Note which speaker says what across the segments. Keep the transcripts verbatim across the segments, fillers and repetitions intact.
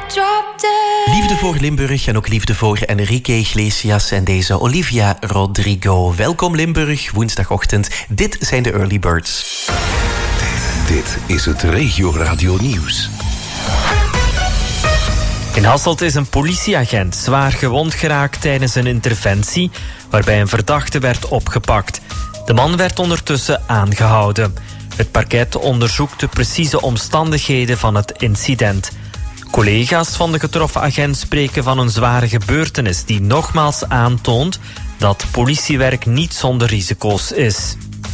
Speaker 1: dropped dead.
Speaker 2: Liefde voor Limburg en ook liefde voor Enrique Iglesias en deze Olivia Rodrigo. Welkom Limburg, woensdagochtend. Dit zijn de Early Birds.
Speaker 3: Dit is het Regio Radio Nieuws.
Speaker 4: In Hasselt is een politieagent zwaar gewond geraakt tijdens een interventie waarbij een verdachte werd opgepakt. De man werd ondertussen aangehouden. Het parket onderzoekt de precieze omstandigheden van het incident. Collega's van de getroffen agent spreken van een zware gebeurtenis die nogmaals aantoont dat politiewerk niet zonder risico's is.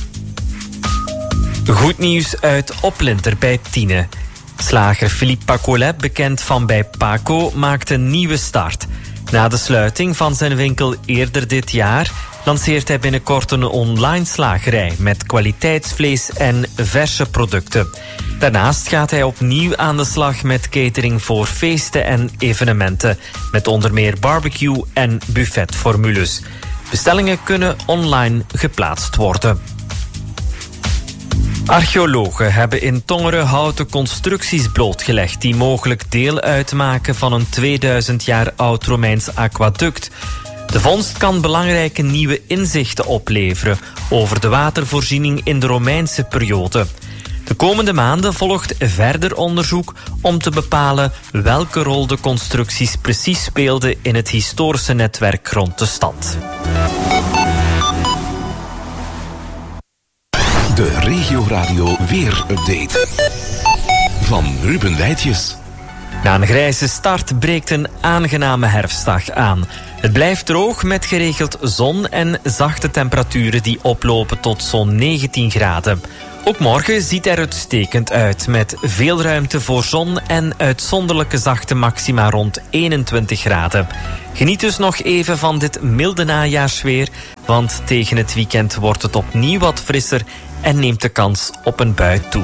Speaker 4: Goed nieuws uit Oplinter bij Tiene. Slager Philippe Pacolet, bekend van bij Paco, maakt een nieuwe start. Na de sluiting van zijn winkel eerder dit jaar lanceert hij binnenkort een online slagerij met kwaliteitsvlees en verse producten. Daarnaast gaat hij opnieuw aan de slag met catering voor feesten en evenementen, met onder meer barbecue en buffetformules. Bestellingen kunnen online geplaatst worden. Archeologen hebben in Tongeren houten constructies blootgelegd die mogelijk deel uitmaken van een tweeduizend jaar oud Romeins aquaduct. De vondst kan belangrijke nieuwe inzichten opleveren over de watervoorziening in de Romeinse periode. De komende maanden volgt verder onderzoek om te bepalen welke rol de constructies precies speelden in het historische netwerk rond de stad.
Speaker 3: De Regio Radio Weer-update van Ruben Wijtjes.
Speaker 4: Na een grijze start breekt een aangename herfstdag aan. Het blijft droog met geregeld zon en zachte temperaturen die oplopen tot zo'n negentien graden. Ook morgen ziet er uitstekend uit met veel ruimte voor zon en uitzonderlijke zachte maxima rond eenentwintig graden. Geniet dus nog even van dit milde najaarsweer, want tegen het weekend wordt het opnieuw wat frisser en neemt de kans op een bui toe.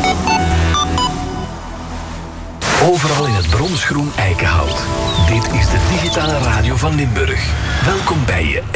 Speaker 3: Overal in het bronsgroen eikenhout. Dit is de digitale radio van Limburg. Welkom bij je